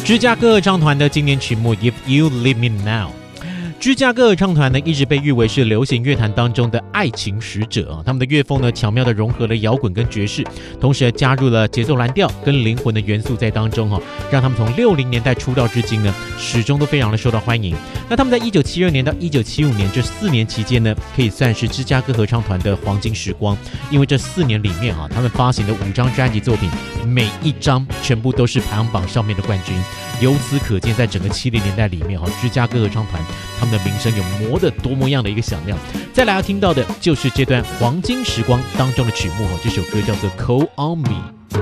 芝加哥合唱团的经典曲目《If You Leave Me Now》。芝加哥合唱团呢，一直被誉为是流行乐坛当中的爱情使者啊。他们的乐风呢，巧妙地融合了摇滚跟爵士，同时加入了节奏蓝调跟灵魂的元素在当中哈，让他们从60年代出道至今呢，始终都非常的受到欢迎。那他们在1972年到1975年这4年期间呢，可以算是芝加哥合唱团的黄金时光，因为这4年里面啊，他们发行的5张专辑作品，每一张全部都是排行榜上面的冠军。由此可见，在整个70年代里面哈，芝加哥合唱团他们的名声有磨得多么样的一个响亮。再来要听到的就是这段黄金时光当中的曲目，这首歌叫做《Call on Me》。